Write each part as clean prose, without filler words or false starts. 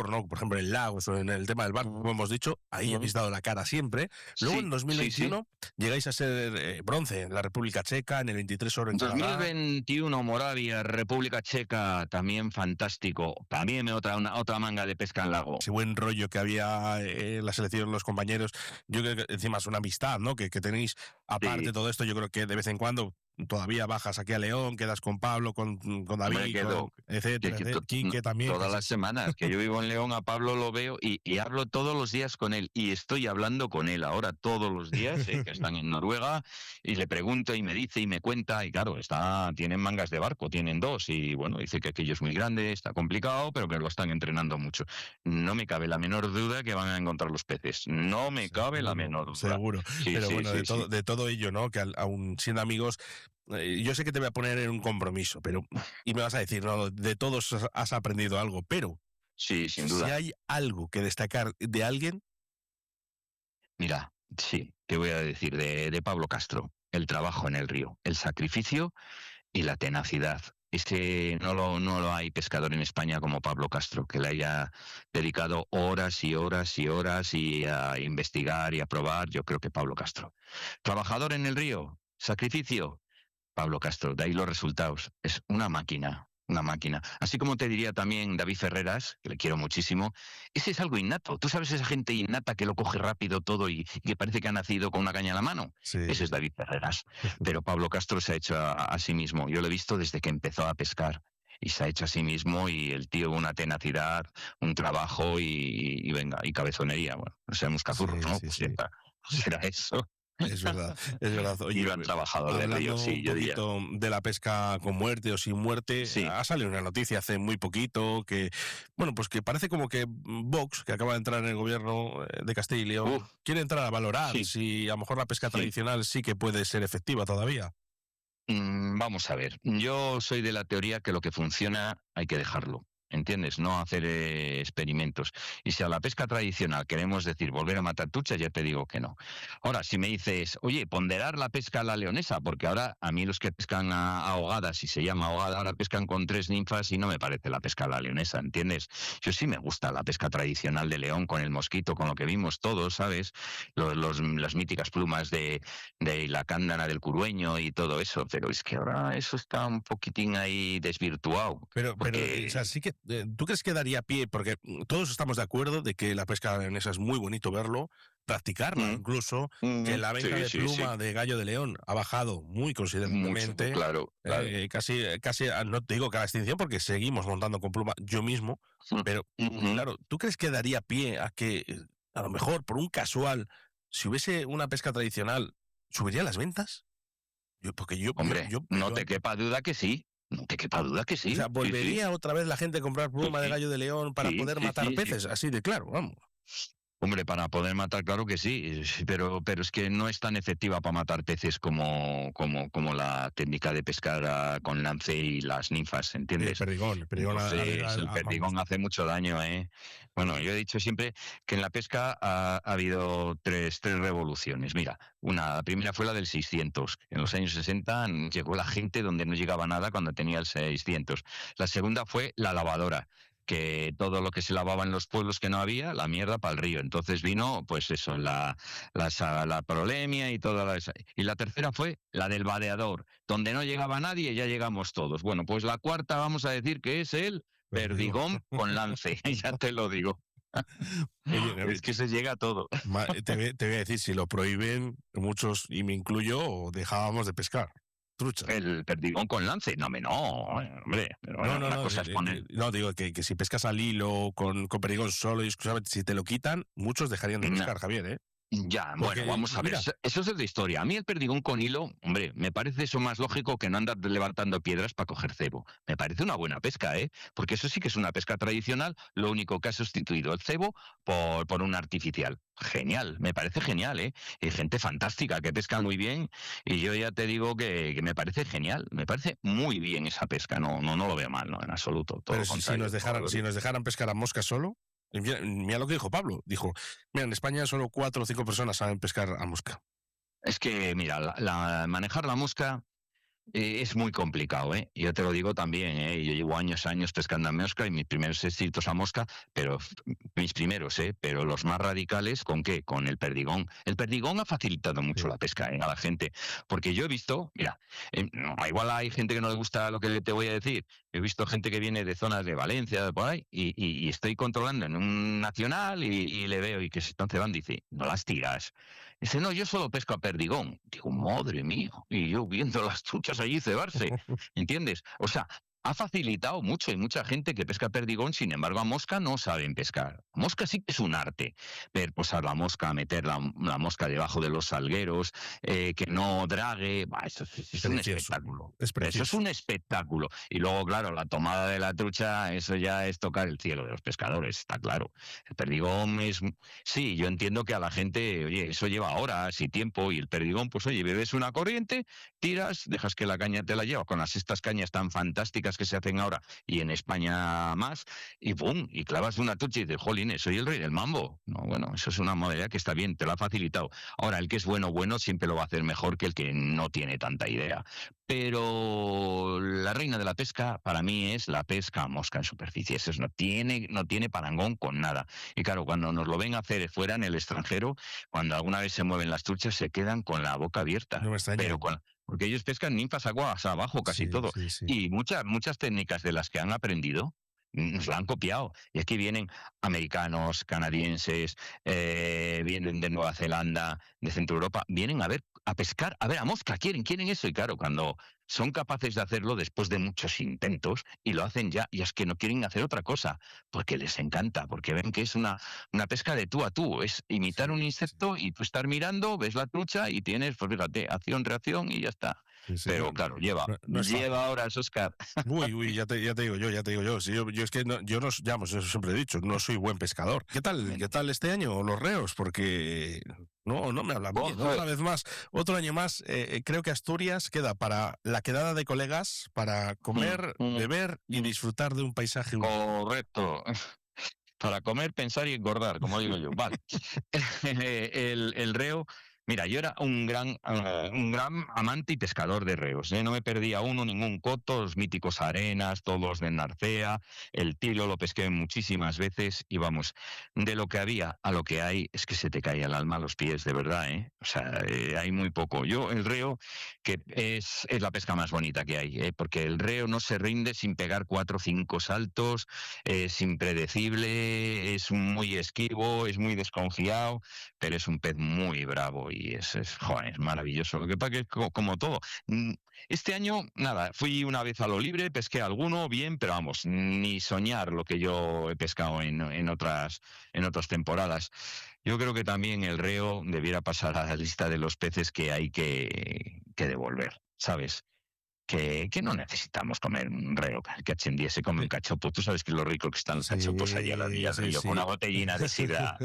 ¿no? Por ejemplo, en Lagos o en el tema del barco, como hemos dicho, ahí habéis dado la cara siempre. Luego en 2021 llegáis a ser bronce en la República Checa, en el 23 oro en Canadá. 2021 Moravia, República Checa, también fantástico. También otra manga de pesca en lago. Ese buen rollo que había en la selección, los compañeros. Yo creo que encima es una amistad, ¿no? Que tenéis, aparte de todo esto, yo creo que de vez en cuando todavía bajas aquí a León, quedas con Pablo, con David, etcétera, Quique también. Todas las semanas que yo vivo en León, a Pablo lo veo y hablo todos los días con él. Y estoy hablando con él ahora todos los días, que están en Noruega, y le pregunto y me dice y me cuenta. Y claro, tienen mangas de barco, tienen 2. Y bueno, dice que aquello es muy grande, está complicado, pero que lo están entrenando mucho. No me cabe la menor duda que van a encontrar los peces. No me cabe la menor duda. Seguro. Pero bueno, de todo ello, ¿no? Que aún siendo amigos, yo sé que te voy a poner en un compromiso, y me vas a decir, no, de todos has aprendido algo, pero sí, sin duda. Si hay algo que destacar de alguien. Mira, sí, te voy a decir de Pablo Castro, el trabajo en el río, el sacrificio y la tenacidad. No lo hay pescador en España como Pablo Castro, que le haya dedicado horas y horas y horas y a investigar y a probar. Yo creo que Pablo Castro. Trabajador en el río, sacrificio, Pablo Castro, de ahí los resultados. Es una máquina. Así como te diría también David Ferreras, que le quiero muchísimo, ese es algo innato. Tú sabes esa gente innata que lo coge rápido todo y que parece que ha nacido con una caña en la mano. Sí. Ese es David Ferreras. Pero Pablo Castro se ha hecho a sí mismo. Yo lo he visto desde que empezó a pescar. Y se ha hecho a sí mismo, y el tío una tenacidad, un trabajo y venga, y cabezonería. Bueno, no seamos cazurros, ¿no? Sí. Será eso. Es verdad. Oye, y han trabajado de río, sí, yo diría. Un poquito de la pesca con muerte o sin muerte, ha salido una noticia hace muy poquito que, bueno, pues que parece como que Vox, que acaba de entrar en el gobierno de Castilla y León, quiere entrar a valorar si a lo mejor la pesca tradicional sí que puede ser efectiva todavía. Vamos a ver, yo soy de la teoría que lo que funciona hay que dejarlo. ¿Entiendes? No hacer experimentos. Y si a la pesca tradicional queremos decir volver a matar truchas, ya te digo que no. Ahora, si me dices, oye, ponderar la pesca a la leonesa, porque ahora a mí los que pescan ahogadas, si se llama ahogada, ahora pescan con 3 ninfas y no me parece la pesca a la leonesa, ¿entiendes? Yo sí me gusta la pesca tradicional de León, con el mosquito, con lo que vimos todos, ¿sabes? Las míticas plumas de la cándana del curueño y todo eso, pero es que ahora eso está un poquitín ahí desvirtuado. Pero o sea, sí que ¿tú crees que daría pie? Porque todos estamos de acuerdo de que la pesca leonesa es muy bonito verlo, practicarla incluso, que la venta de pluma de gallo de León ha bajado muy considerablemente. Mucho, claro. Casi, no te digo que a la extinción, porque seguimos montando con pluma yo mismo, pero claro, ¿tú crees que daría pie a que, a lo mejor, por un casual, si hubiese una pesca tradicional, subirían las ventas? No te quepa duda que sí. No te quepa duda que sí. O sea, ¿volvería otra vez la gente a comprar pluma de gallo de León para poder matar peces? Así de claro, vamos. Hombre, para poder matar, claro que sí, pero es que no es tan efectiva para matar peces como la técnica de pescar con lance y las ninfas, ¿entiendes? El perdigón hace mucho daño, ¿eh? Bueno, yo he dicho siempre que en la pesca ha habido tres revoluciones. Mira, la primera fue la del 600. En los años 60 llegó la gente donde no llegaba nada cuando tenía el 600. La segunda fue la lavadora, que todo lo que se lavaba en los pueblos que no había, la mierda para el río. Entonces vino, pues eso, la prolemia y toda esa. Y la tercera fue la del vadeador, donde no llegaba nadie, ya llegamos todos. Bueno, pues la cuarta vamos a decir que es el perdigón con lance, ya te lo digo. Oye, es que se llega a todo. Te voy a decir, si lo prohíben, muchos, y me incluyo, dejábamos de pescar trucha. El perdigón con lance, no, hombre. Pero bueno, no, digo que si pescas al hilo con perdigón solo y exclusivamente, si te lo quitan, muchos dejarían de pescar, Javier, ¿eh? Ya, porque, bueno, vamos a ver, eso es de historia. A mí el perdigón con hilo, hombre, me parece eso más lógico que no andar levantando piedras para coger cebo. Me parece una buena pesca, ¿eh? Porque eso sí que es una pesca tradicional, lo único que ha sustituido el cebo por un artificial. Genial, me parece genial, ¿eh? Hay gente fantástica que pesca muy bien, y yo ya te digo que me parece genial, me parece muy bien esa pesca, no lo veo mal, no, en absoluto. Todo. Pero si nos dejaran pescar a mosca solo. Mira lo que dijo Pablo. Dijo, mira, en España solo 4 o 5 personas saben pescar a mosca. Es que, mira, manejar la mosca Es muy complicado, ¿eh? Yo te lo digo también, ¿eh? Yo llevo años pescando a mosca y mis primeros éxitos a mosca, pero mis primeros, ¿eh? Pero los más radicales, ¿con qué? Con el perdigón. El perdigón ha facilitado mucho Sí. la pesca, ¿eh? A la gente, porque yo he visto, mira, igual hay gente que no le gusta lo que te voy a decir. He visto gente que viene de zonas de Valencia, de por ahí, y estoy controlando en un nacional y le veo y que se están cebando, dice, no las tiras. Dice, no, yo solo pesco a perdigón. Digo, madre mía. Y yo viendo las truchas allí cebarse. ¿Entiendes? O sea, ha facilitado mucho. Hay mucha gente que pesca perdigón, sin embargo, a mosca no saben pescar. A mosca sí que es un arte. Ver posar la mosca, meter la mosca debajo de los salgueros, que no drague. Bah, eso es un espectáculo. Es Eso es precioso. un espectáculo. Y luego, claro, la tomada de la trucha, eso ya es tocar el cielo de los pescadores, está claro. El perdigón es. Sí, yo entiendo que a la gente, oye, eso lleva horas y tiempo, y el perdigón, pues oye, bebes una corriente, tiras, dejas que la caña te la lleva, con estas cañas tan fantásticas que se hacen ahora y en España más, y ¡pum! Y clavas una trucha y dices, jolines, soy el rey del mambo. No, bueno, eso es una modalidad que está bien, te lo ha facilitado. Ahora, el que es bueno, bueno, siempre lo va a hacer mejor que el que no tiene tanta idea. Pero la reina de la pesca para mí es la pesca a mosca en superficie. Eso no tiene parangón con nada. Y claro, cuando nos lo ven hacer fuera en el extranjero, cuando alguna vez se mueven las truchas, se quedan con la boca abierta. No me extraña. Porque ellos pescan ninfas aguas abajo, casi Sí, todo. sí, sí. Y muchas técnicas de las que han aprendido nos la han copiado. Y aquí vienen americanos, canadienses, vienen de Nueva Zelanda, de Centro Europa, vienen a pescar, a ver, a mosca, quieren eso. Y claro, cuando son capaces de hacerlo después de muchos intentos y lo hacen ya, y es que no quieren hacer otra cosa, porque les encanta, porque ven que es una pesca de tú a tú, es imitar Sí, un sí, insecto y tú estar mirando, ves la trucha y tienes, pues fíjate, acción, reacción y ya está. sí, sí. Pero claro, lleva, No es fácil. lleva horas, Oscar. Uy, ya te digo yo. Sí, yo es que yo no, ya, pues eso siempre he dicho, no soy buen pescador. Qué tal este año los reos? Porque no me hablan bien. Ojo, Otra vez más, otro año más, creo que Asturias queda para la quedada de colegas, para comer, beber y disfrutar de un paisaje único. correcto. Para comer, pensar y engordar, como digo yo. Vale. El reo. Mira, yo era un gran amante y pescador de reos. ¿Eh? No me perdía ningún coto, los míticos arenas, todos de Narcea, el tiro lo pesqué muchísimas veces y vamos, de lo que había a lo que hay es que se te cae el alma a los pies, de verdad, ¿eh? O sea, hay muy poco. Yo, el reo, que es la pesca más bonita que hay, ¿eh? Porque el reo no se rinde sin pegar 4 o 5 saltos, es impredecible, es muy esquivo, es muy desconfiado, pero es un pez muy bravo y joder, es maravilloso. Lo que pasa que es como todo. Este año, nada, fui una vez a lo libre, pesqué alguno, bien, pero vamos, ni soñar lo que yo he pescado en otras temporadas. Yo creo que también el reo debiera pasar a la lista de los peces que hay que devolver, ¿sabes? Que no necesitamos comer un reo, que en día se come un cachopo. Tú sabes que lo rico que están los cachopos allá a la orilla del Sí, río, con sí. una botellina de sidra.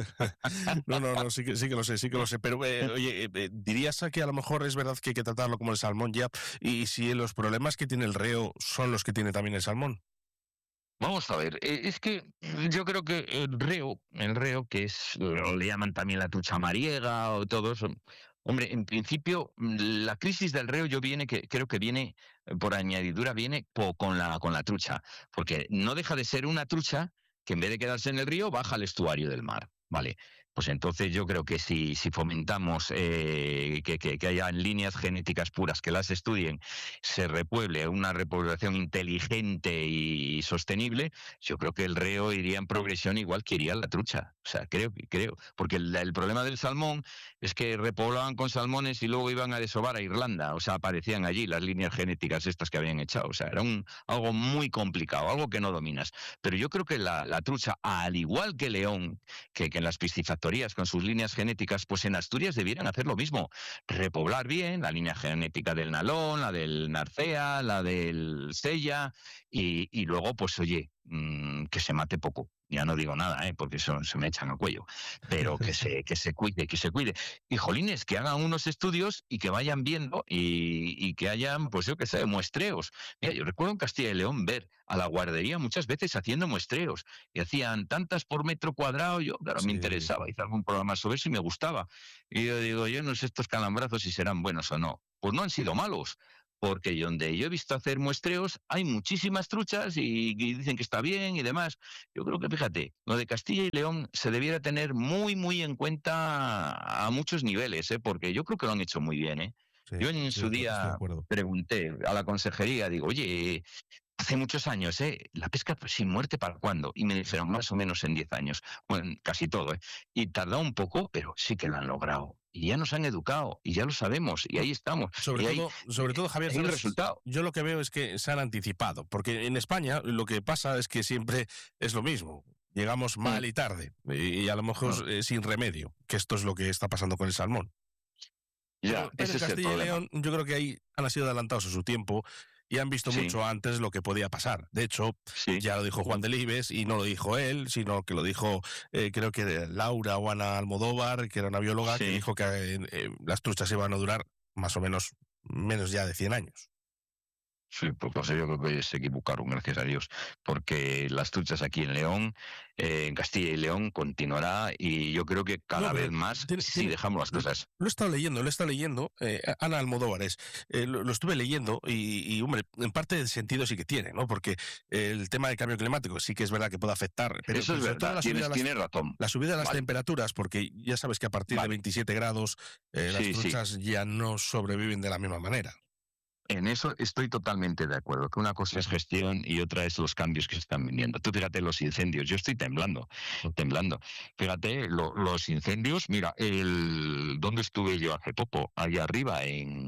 No, sí que lo sé, sí que lo sé. Pero, oye, ¿dirías que a lo mejor es verdad que hay que tratarlo como el salmón ya? Y si los problemas que tiene el reo son los que tiene también el salmón. Vamos a ver, es que yo creo que el reo, que le llaman también la trucha mariega o todo eso. Hombre, en principio, la crisis del reo creo que viene, por añadidura, viene con la trucha, porque no deja de ser una trucha que en vez de quedarse en el río, baja al estuario del mar. Vale, pues entonces yo creo que si fomentamos que haya líneas genéticas puras que las estudien, se repueble una repoblación inteligente y sostenible, yo creo que el reo iría en progresión igual que iría la trucha. O sea, creo. Porque el problema del salmón es que repoblaban con salmones y luego iban a desovar a Irlanda. O sea, aparecían allí las líneas genéticas estas que habían echado. O sea, era algo muy complicado, algo que no dominas. Pero yo creo que la trucha, al igual que león, que en las piscifactorías con sus líneas genéticas, pues en Asturias debieran hacer lo mismo. Repoblar bien la línea genética del nalón, la del narcea, la del sella, y luego, pues oye, que se mate poco. Ya no digo nada, porque eso se me echan al cuello, pero que se cuide, que se cuide. Y jolines, que hagan unos estudios y que vayan viendo y que hayan, pues yo qué sé, muestreos. Mira, yo recuerdo en Castilla y León ver a la guardería muchas veces haciendo muestreos y hacían tantas por metro cuadrado. Yo, claro, me Sí. interesaba, hice algún programa sobre eso y me gustaba. Y yo digo, yo no sé estos calambrazos si serán buenos o no. Pues no han sido malos. porque donde yo he visto hacer muestreos hay muchísimas truchas y dicen que está bien y demás. Yo creo que, fíjate, lo de Castilla y León se debiera tener muy, muy en cuenta a muchos niveles, porque yo creo que lo han hecho muy bien. Sí, Yo en su estoy de día acuerdo. pregunté a la consejería, digo, oye, hace muchos años, la pesca sin muerte, ¿para cuándo? Y me dijeron, más o menos en 10 años. Bueno, casi todo, Y tardó un poco, pero sí que lo han logrado. Y ya nos han educado, y ya lo sabemos, y ahí estamos. Sobre Y todo, Javier, hay un ¿sabes? resultado. Yo lo que veo es que se han anticipado, porque en España lo que pasa es que siempre es lo mismo. Llegamos mal y tarde, y a lo mejor sin remedio, que esto es lo que está pasando con el salmón. Ya, Pero ese en es el Castilla y problema. León yo creo que ahí han sido adelantados a su tiempo y han visto Sí, mucho antes lo que podía pasar. De hecho, sí. ya lo dijo Juan Delibes y no lo dijo él, sino que lo dijo creo que Laura o Ana Almodóvar, que era una bióloga, que Sí. dijo que las truchas iban a durar más o menos ya de 100 años. Sí, pues yo creo que se equivocaron, gracias a Dios, porque las truchas aquí en León, en Castilla y León, continuará y yo creo que No, cada pero vez más si dejamos las cosas. Lo he estado leyendo, Ana Almodóvar lo estuve leyendo y, hombre, en parte de sentido sí que tiene, ¿no? Porque el tema del cambio climático sí que es verdad que puede afectar, pero Eso es sobre todo verdad, tienes razón. la subida de las Vale. temperaturas, porque ya sabes que a partir de 27 grados las Sí, truchas ya no sobreviven de la misma manera. En eso estoy totalmente de acuerdo, que una cosa es gestión y otra es los cambios que se están viniendo. Tú fíjate los incendios, yo estoy temblando. Fíjate, los incendios, mira, ¿dónde estuve yo hace poco? Allá arriba,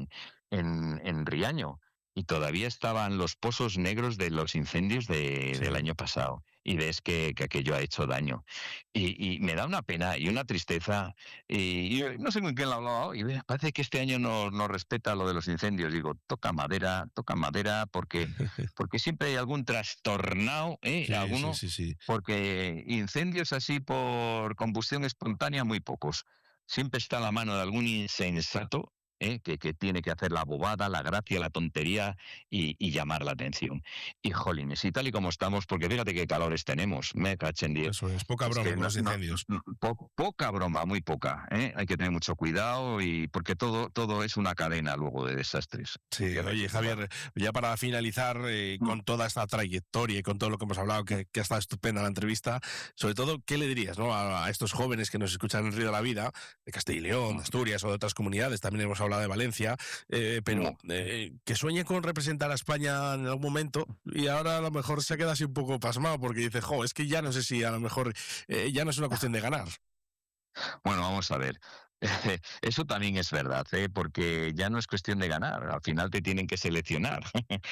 en Riaño, y todavía estaban los pozos negros de los incendios del año pasado. Y ves que aquello ha hecho daño. Y me da una pena y una tristeza. Y yo no sé con quién lo hablaba, y parece que este año no respeta lo de los incendios. Digo, toca madera, porque siempre hay algún trastornado, alguno, Sí. porque incendios así por combustión espontánea, muy pocos. Siempre está a la mano de algún insensato. Que tiene que hacer la bobada, la gracia, la tontería y llamar la atención. Y jolines, y tal y como estamos, porque fíjate qué calores tenemos, me cachen 10. Eso es, poca Es broma que con los incendios. poca broma, muy poca. Hay que tener mucho cuidado y porque todo es una cadena luego de desastres. Sí, oye Javier, ya para finalizar con toda esta trayectoria y con todo lo que hemos hablado, que ha estado estupenda la entrevista, sobre todo, ¿qué le dirías, ¿no? a estos jóvenes que nos escuchan en Río de la Vida, de Castilla y León, de Asturias o de otras comunidades? También hemos hablado de Valencia, pero que sueñe con representar a España en algún momento y ahora a lo mejor se queda así un poco pasmado porque dice, es que ya no sé si a lo mejor ya no es una cuestión de ganar. Bueno, vamos a ver. Eso también es verdad, porque ya no es cuestión de ganar, al final te tienen que seleccionar.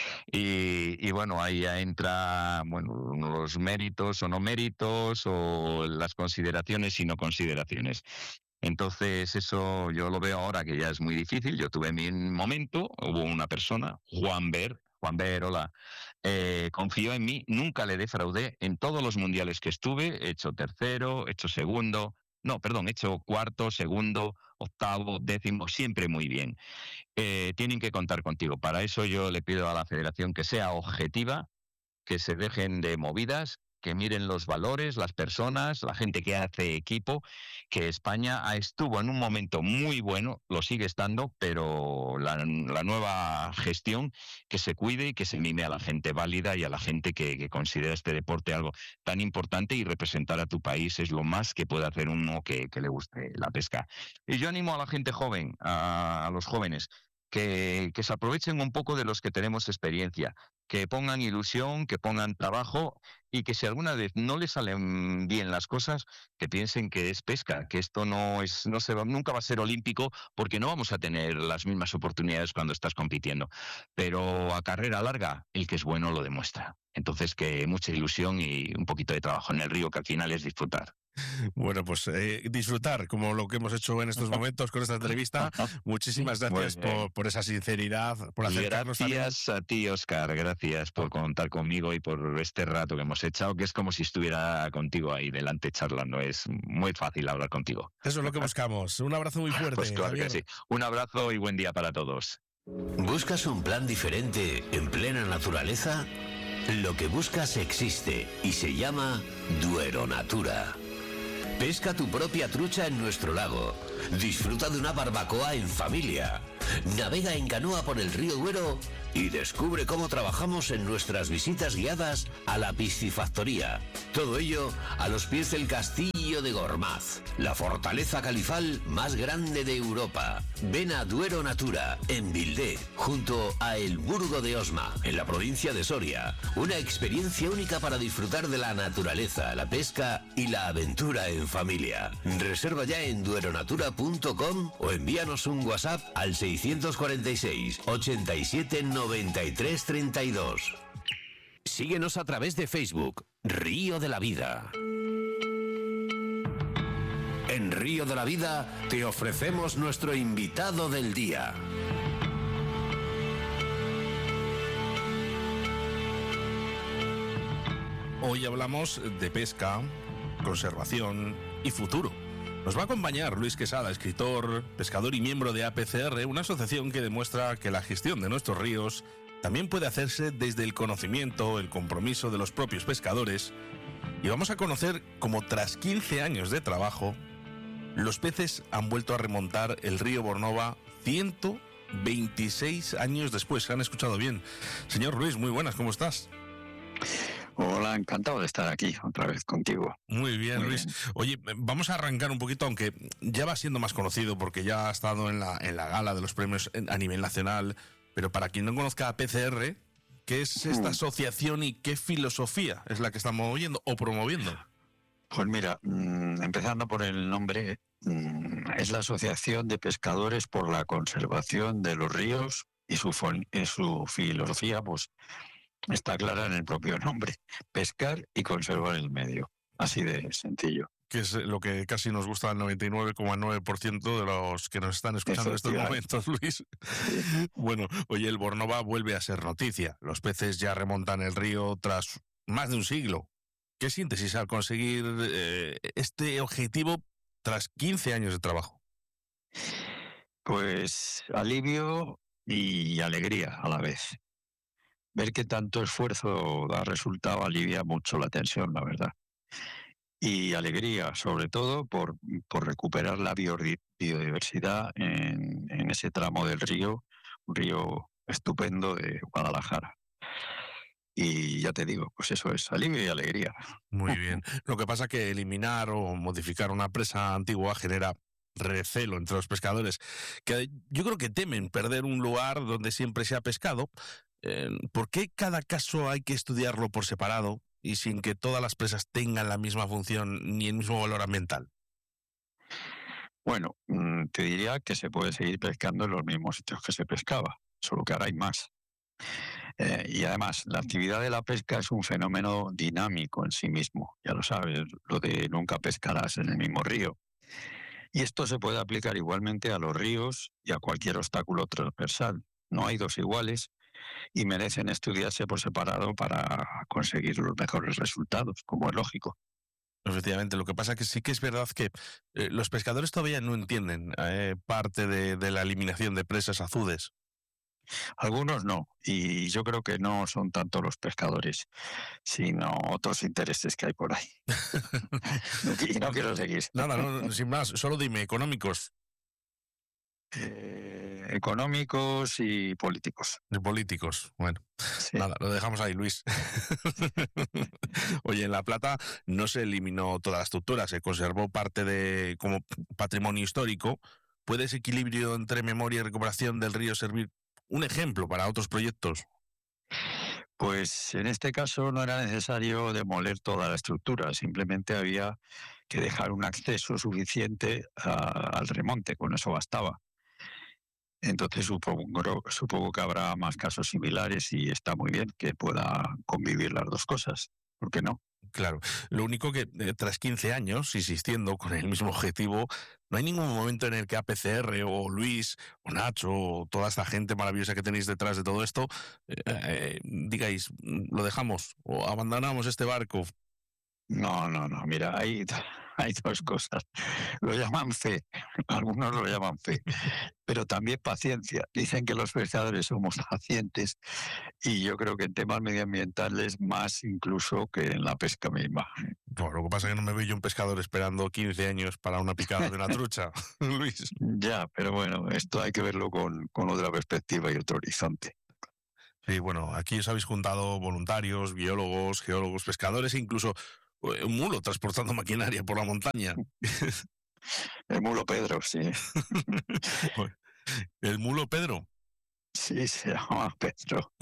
y bueno, ahí ya entra los méritos o no méritos, o las consideraciones y no consideraciones. Entonces, eso yo lo veo ahora que ya es muy difícil. Yo tuve mi momento, hubo una persona, Juan Ver, hola, confió en mí, nunca le defraudé. En todos los mundiales que estuve, he hecho tercero, he hecho segundo, no, perdón, he hecho cuarto, segundo, octavo, décimo, siempre muy bien. Tienen que contar contigo. Para eso yo le pido a la federación que sea objetiva, que se dejen de movidas, que miren los valores, las personas, la gente que hace equipo, que España estuvo en un momento muy bueno, lo sigue estando, pero la nueva gestión, que se cuide y que se mime a la gente válida y a la gente que considera este deporte algo tan importante, y representar a tu país es lo más que puede hacer uno que le guste la pesca. Y yo animo a la gente joven, a los jóvenes, que se aprovechen un poco de los que tenemos experiencia, que pongan ilusión, que pongan trabajo, y que si alguna vez no les salen bien las cosas, que piensen que es pesca, que esto nunca va a ser olímpico, porque no vamos a tener las mismas oportunidades cuando estás compitiendo. Pero a carrera larga, el que es bueno lo demuestra. Entonces, que mucha ilusión y un poquito de trabajo en el río, que al final es disfrutar. Bueno, pues disfrutar, como lo que hemos hecho en estos momentos con esta entrevista. Muchísimas gracias por esa sinceridad, por acercarnos. Gracias a ti, Óscar, gracias por contar conmigo y por este rato que hemos echado, que es como si estuviera contigo ahí delante charlando. Es muy fácil hablar contigo. Eso es lo que buscamos. Un abrazo muy fuerte. Pues claro que sí. Un abrazo y buen día para todos. ¿Buscas un plan diferente en plena naturaleza? Lo que buscas existe y se llama Duero Natura. Pesca tu propia trucha en nuestro lago. Disfruta de una barbacoa en familia. Navega en canoa por el río Duero y descubre cómo trabajamos en nuestras visitas guiadas a la piscifactoría. Todo ello a los pies del castillo de Gormaz, la fortaleza califal más grande de Europa. Ven a Duero Natura, en Vildé, junto a El Burgo de Osma, en la provincia de Soria. Una experiencia única para disfrutar de la naturaleza, la pesca y la aventura en familia. Reserva ya en dueronatura.com o envíanos un WhatsApp al 646 87 93 32. Síguenos a través de Facebook, Río de la Vida. En Río de la Vida te ofrecemos nuestro invitado del día. Hoy hablamos de pesca, conservación y futuro. Nos va a acompañar Luis Quesada, escritor, pescador y miembro de APCR, una asociación que demuestra que la gestión de nuestros ríos también puede hacerse desde el conocimiento, el compromiso de los propios pescadores. Y vamos a conocer cómo tras 15 años de trabajo, los peces han vuelto a remontar el río Bornova 126 años después. ¿Se han escuchado bien? Señor Luis, muy buenas, ¿cómo estás? Hola, encantado de estar aquí otra vez contigo. Muy bien, Luis. Oye, vamos a arrancar un poquito, aunque ya va siendo más conocido porque ya ha estado en la gala de los premios a nivel nacional, pero para quien no conozca a PCR, ¿qué es esta asociación y qué filosofía es la que estamos oyendo o promoviendo? Pues mira, empezando por el nombre, es la Asociación de Pescadores por la Conservación de los Ríos y su filosofía, pues está clara en el propio nombre: pescar y conservar el medio. Así de sencillo. Que es lo que casi nos gusta al 99,9% de los que nos están escuchando en estos momentos, Luis. Bueno, oye, el Bornova vuelve a ser noticia. Los peces ya remontan el río tras más de un siglo. ¿Qué síntesis al conseguir este objetivo tras 15 años de trabajo? Pues alivio y alegría a la vez. Ver que tanto esfuerzo da resultado alivia mucho la tensión, la verdad. Y alegría, sobre todo, por recuperar la biodiversidad en ese tramo del río, un río estupendo de Guadalajara. Y ya te digo, pues eso es alivio y alegría. Muy bien. Lo que pasa es que eliminar o modificar una presa antigua genera recelo entre los pescadores, que yo creo que temen perder un lugar donde siempre se ha pescado. ¿Por qué cada caso hay que estudiarlo por separado y sin que todas las presas tengan la misma función ni el mismo valor ambiental? Bueno, te diría que se puede seguir pescando en los mismos sitios que se pescaba, solo que ahora hay más. Y además, la actividad de la pesca es un fenómeno dinámico en sí mismo, ya lo sabes, lo de nunca pescarás en el mismo río. Y esto se puede aplicar igualmente a los ríos y a cualquier obstáculo transversal. No hay dos iguales y merecen estudiarse por separado para conseguir los mejores resultados, como es lógico. Efectivamente, lo que pasa es que sí que es verdad que los pescadores todavía no entienden parte de la eliminación de presas azudes. Algunos no, y yo creo que no son tanto los pescadores, sino otros intereses que hay por ahí. Y no quiero seguir. Nada, no, sin más, solo dime, económicos. Económicos y políticos. De políticos, bueno, Sí. Nada, lo dejamos ahí, Luis. Oye, en La Plata no se eliminó toda la estructura, se conservó parte como patrimonio histórico. ¿Puede ese equilibrio entre memoria y recuperación del río servir un ejemplo para otros proyectos? Pues en este caso no era necesario demoler toda la estructura, simplemente había que dejar un acceso suficiente al remonte, con eso bastaba. Entonces supongo que habrá más casos similares y está muy bien que pueda convivir las dos cosas. ¿Por qué no? Claro, lo único que tras 15 años, insistiendo con el mismo objetivo, no hay ningún momento en el que APCR o Luis o Nacho o toda esta gente maravillosa que tenéis detrás de todo esto, lo dejamos o abandonamos este barco. No, mira, hay hay dos cosas. Lo llaman fe, algunos lo llaman fe, pero también paciencia. Dicen que los pescadores somos pacientes y yo creo que en temas medioambientales más incluso que en la pesca misma. Bueno, lo que pasa es que no me veo yo un pescador esperando 15 años para una picada de una trucha, Luis. Ya, pero bueno, esto hay que verlo con otra perspectiva y otro horizonte. Sí, bueno, aquí os habéis juntado voluntarios, biólogos, geólogos, pescadores e incluso un mulo transportando maquinaria por la montaña. El mulo Pedro, sí. ¿El mulo Pedro? Sí, se llama Pedro.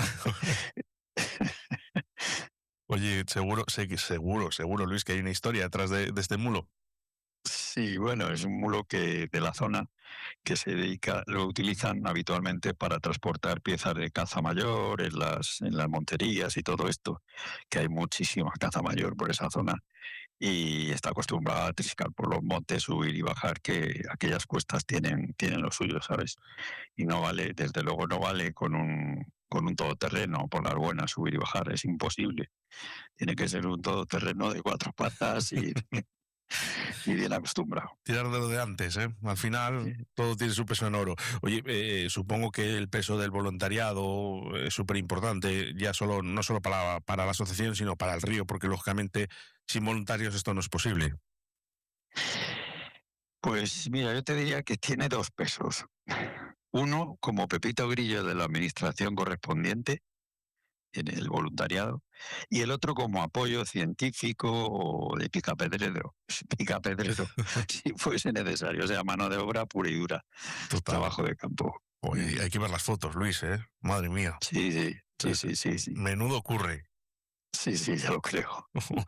Oye, seguro, Luis, que hay una historia detrás de este mulo. Sí, bueno, es un mulo que de la zona que se dedica, lo utilizan habitualmente para transportar piezas de caza mayor en las monterías y todo esto, que hay muchísima caza mayor por esa zona y está acostumbrado a triscar por los montes, subir y bajar, que aquellas cuestas tienen lo suyo, ¿sabes? Y no vale, desde luego no vale con un todoterreno por las buenas subir y bajar, es imposible. Tiene que ser un todoterreno de 4 patas y bien acostumbrado. Tirar de lo de antes, ¿eh? Al final todo tiene su peso en oro. Oye, supongo que el peso del voluntariado es súper importante, ya no solo para la asociación, sino para el río, porque lógicamente sin voluntarios esto no es posible. Pues mira, yo te diría que tiene dos pesos. Uno, como Pepito Grillo de la administración correspondiente, en el voluntariado, y el otro como apoyo científico o de picapedrero, si fuese necesario, o sea, mano de obra pura y dura, trabajo de campo. Oye, hay que ver las fotos, Luis, ¿eh? Madre mía. Sí. Menudo ocurre. Sí, ya lo creo.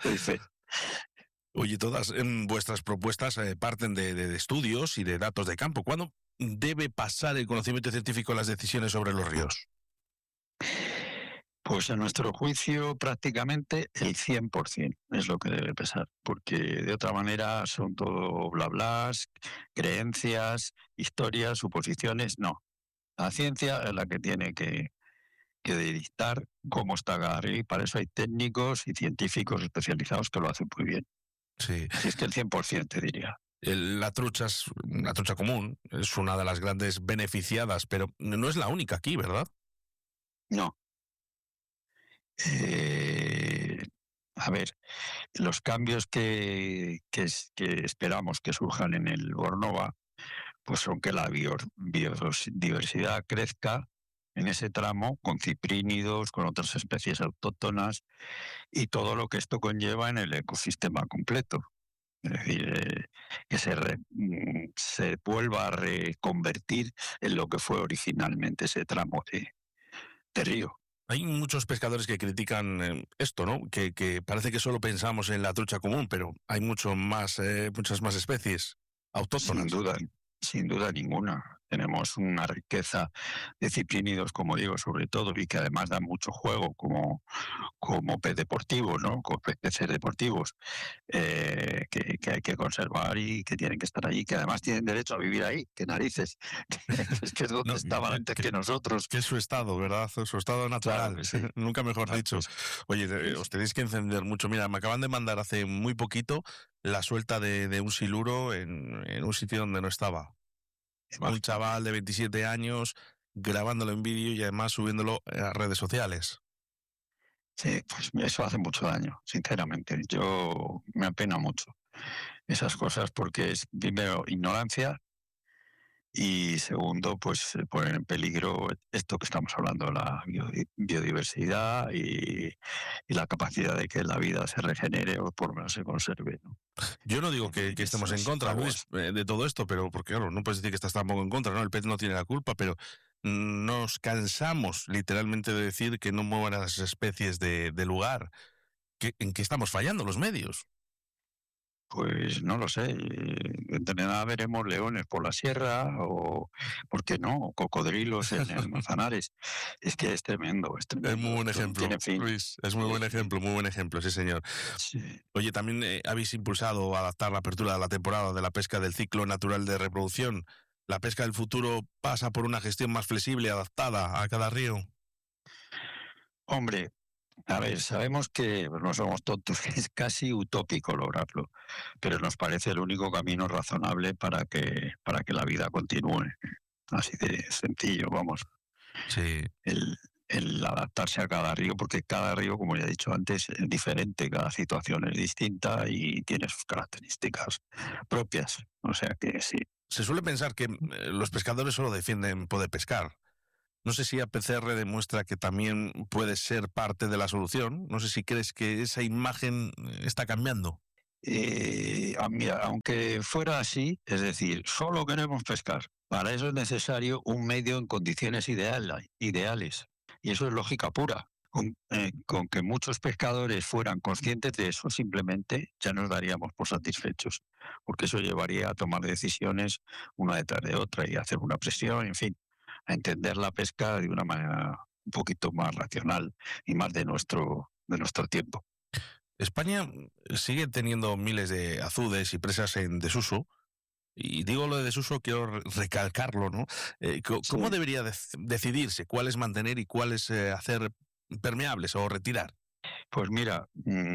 Oye, todas vuestras propuestas parten de estudios y de datos de campo. ¿Cuándo debe pasar el conocimiento científico en las decisiones sobre los ríos? Pues a nuestro juicio prácticamente el 100% es lo que debe pesar, porque de otra manera son todo bla blas, creencias, historias, suposiciones, no. La ciencia es la que tiene que dictar cómo está cada río y para eso hay técnicos y científicos especializados que lo hacen muy bien. Sí. Así es que el 100% te diría. La trucha común, es una de las grandes beneficiadas, pero no es la única aquí, ¿verdad? No. A ver, los cambios que esperamos que surjan en el Bornova, pues son que la biodiversidad crezca en ese tramo con ciprínidos, con otras especies autóctonas y todo lo que esto conlleva en el ecosistema completo. Es decir, que se vuelva a reconvertir en lo que fue originalmente ese tramo de río. Hay muchos pescadores que critican esto, ¿no? Que parece que solo pensamos en la trucha común, pero hay muchas más especies autóctonas. Sin duda ninguna. Tenemos una riqueza de ciprínidos, como digo, sobre todo, y que además dan mucho juego como pez deportivo, ¿no? Como peces deportivos, que hay que conservar y que tienen que estar allí, que además tienen derecho a vivir ahí, que narices. Es que es donde estaban antes que nosotros. Que es su estado, ¿verdad? Su estado natural. Claro, sí. Nunca mejor dicho. Oye, os tenéis que encender mucho. Mira, me acaban de mandar hace muy poquito la suelta de un siluro en un sitio donde no estaba. Un chaval de 27 años grabándolo en vídeo y además subiéndolo a redes sociales. Sí, pues eso hace mucho daño, sinceramente. Yo me apena mucho esas cosas porque es, primero, ignorancia y segundo, pues poner en peligro esto que estamos hablando, la biodiversidad y la capacidad de que la vida se regenere o por lo menos se conserve, ¿no? Yo no digo que estemos en contra, Luis, de todo esto, pero porque claro, no puedes decir que estás tampoco en contra, ¿no? El pez no tiene la culpa, pero nos cansamos literalmente de decir que no muevan a las especies de lugar. ¿En qué estamos fallando los medios? Pues no lo sé. De nada veremos leones por la sierra o, ¿por qué no? Cocodrilos en el Manzanares. Es que es tremendo, es tremendo. Es muy buen ejemplo, Luis. Es muy buen ejemplo, sí, señor. Sí. Oye, también habéis impulsado adaptar la apertura de la temporada de la pesca del ciclo natural de reproducción. ¿La pesca del futuro pasa por una gestión más flexible, adaptada a cada río? Hombre, A ver, sabemos que no somos tontos, que es casi utópico lograrlo, pero nos parece el único camino razonable para que la vida continúe. Así de sencillo, vamos. Sí. El adaptarse a cada río, porque cada río, como ya he dicho antes, es diferente, cada situación es distinta y tiene sus características propias. O sea que sí. Se suele pensar que los pescadores solo defienden poder pescar. No sé si APCR demuestra que también puede ser parte de la solución. No sé si crees que esa imagen está cambiando. Mira, aunque fuera así, es decir, solo queremos pescar. Para eso es necesario un medio en condiciones ideales. Y eso es lógica pura. Con que muchos pescadores fueran conscientes de eso, simplemente ya nos daríamos por satisfechos. Porque eso llevaría a tomar decisiones una detrás de otra y hacer una presión, en fin, a entender la pesca de una manera un poquito más racional y más de nuestro tiempo. España sigue teniendo miles de azudes y presas en desuso. Y digo lo de desuso, quiero recalcarlo, ¿no? ¿Cómo debería decidirse cuáles mantener y cuáles hacer permeables o retirar? Pues mira,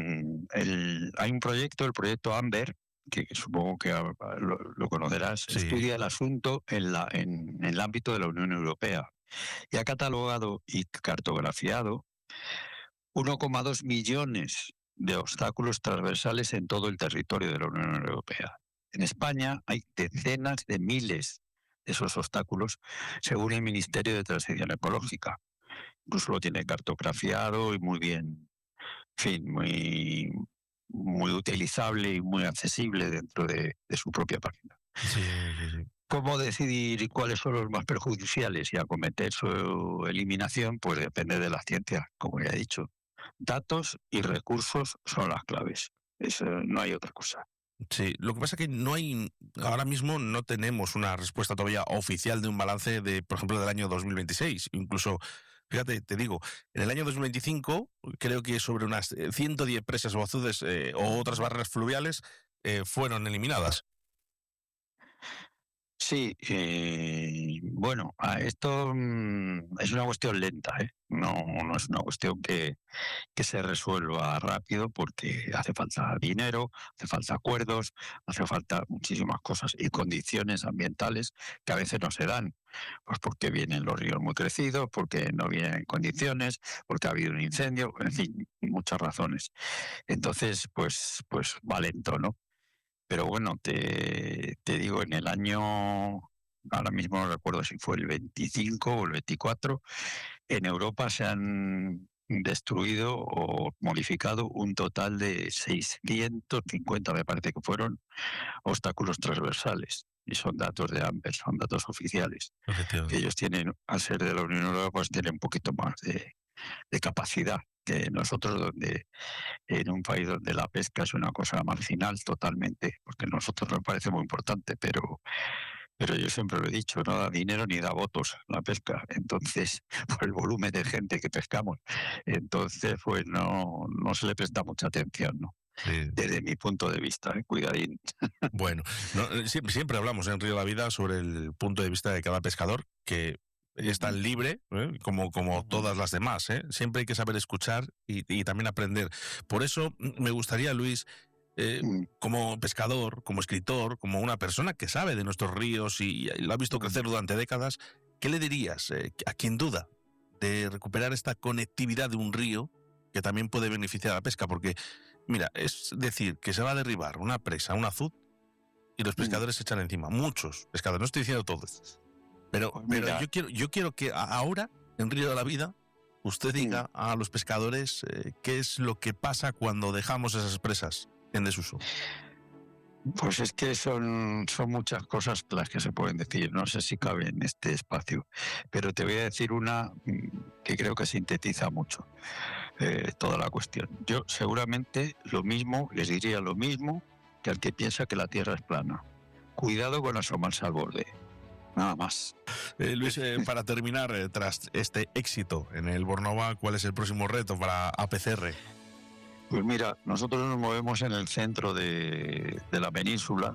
hay un proyecto, el proyecto Amber, que supongo que lo conocerás, Sí. estudia el asunto en el ámbito de la Unión Europea y ha catalogado y cartografiado 1,2 millones de obstáculos transversales en todo el territorio de la Unión Europea. En España hay decenas de miles de esos obstáculos, según el Ministerio de Transición Ecológica. Incluso lo tiene cartografiado y muy bien, en fin, muy utilizable y muy accesible dentro de su propia página. Sí. ¿Cómo decidir cuáles son los más perjudiciales y acometer su eliminación? Pues depende de la ciencia, como ya he dicho. Datos y recursos son las claves. No hay otra cosa. Sí, lo que pasa es que ahora mismo no tenemos una respuesta todavía oficial de un balance de, por ejemplo, del año 2026. Incluso, fíjate, te digo, en el año 2025 creo que sobre unas 110 presas o azudes o otras barreras fluviales fueron eliminadas. Sí, bueno, esto es una cuestión lenta, ¿eh? No es una cuestión que se resuelva rápido porque hace falta dinero, hace falta acuerdos, hace falta muchísimas cosas y condiciones ambientales que a veces no se dan, pues porque vienen los ríos muy crecidos, porque no vienen en condiciones, porque ha habido un incendio, en fin, muchas razones. Entonces, pues va lento, ¿no? Pero bueno, te digo, en el año, ahora mismo no recuerdo si fue el 25 o el 24, en Europa se han destruido o modificado un total de 650, me parece que fueron, obstáculos transversales. Y son datos de Amber, son datos oficiales. Que ellos tienen, al ser de la Unión Europea, pues tienen un poquito más de capacidad que nosotros, donde en un país donde la pesca es una cosa marginal totalmente, porque a nosotros nos parece muy importante, pero yo siempre lo he dicho, no da dinero ni da votos la pesca. Entonces, por el volumen de gente que pescamos, entonces pues no se le presta mucha atención, ¿no? Sí. Desde mi punto de vista, cuidadín. Bueno, siempre hablamos en Río de la Vida sobre el punto de vista de cada pescador, que es tan libre como todas las demás. Siempre hay que saber escuchar y también aprender. Por eso me gustaría, Luis, como pescador, como escritor, como una persona que sabe de nuestros ríos y lo ha visto crecer durante décadas, ¿qué le dirías a quien duda de recuperar esta conectividad de un río que también puede beneficiar a la pesca? Porque, mira, es decir, que se va a derribar una presa, un azud, y los pescadores se echan encima. Muchos pescadores, no estoy diciendo todos. Pero yo quiero que ahora, en Río de la Vida, usted diga a los pescadores qué es lo que pasa cuando dejamos esas presas en desuso. Pues es que son muchas cosas las que se pueden decir. No sé si cabe en este espacio, pero te voy a decir una que creo que sintetiza mucho toda la cuestión. Yo seguramente les diría lo mismo que al que piensa que la Tierra es plana. Cuidado con asomarse al borde. Nada más. Luis, para terminar, tras este éxito en el Bornova, ¿cuál es el próximo reto para APCR? Pues mira, nosotros nos movemos en el centro de la península,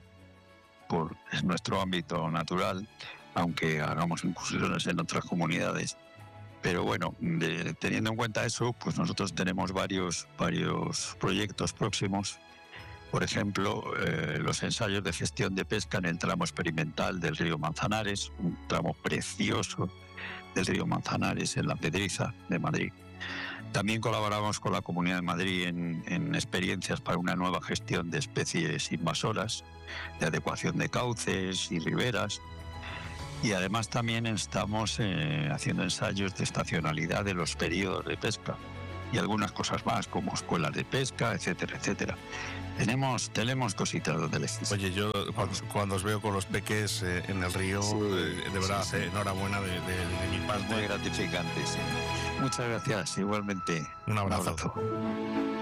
es nuestro ámbito natural, aunque hagamos incursiones en otras comunidades. Pero bueno, teniendo en cuenta eso, pues nosotros tenemos varios proyectos próximos. Por ejemplo, los ensayos de gestión de pesca en el tramo experimental del río Manzanares, un tramo precioso del río Manzanares en La Pedriza de Madrid. También colaboramos con la Comunidad de Madrid en experiencias para una nueva gestión de especies invasoras, de adecuación de cauces y riberas. Y además también estamos haciendo ensayos de estacionalidad de los periodos de pesca y algunas cosas más, como escuelas de pesca, etcétera, etcétera. Tenemos cositas donde elegir. Oye, yo cuando os veo con los peques en el río, Sí, de verdad, sí. Enhorabuena de mi parte. Muy gratificante, sí. Muchas gracias, igualmente. Un abrazo.